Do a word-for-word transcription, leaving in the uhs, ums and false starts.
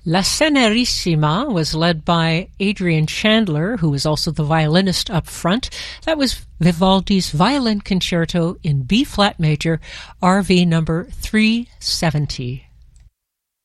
La Cenerissima was led by Adrian Chandler, who was also the violinist up front. That was Vivaldi's Violin Concerto in B-flat major, R V number three seventy.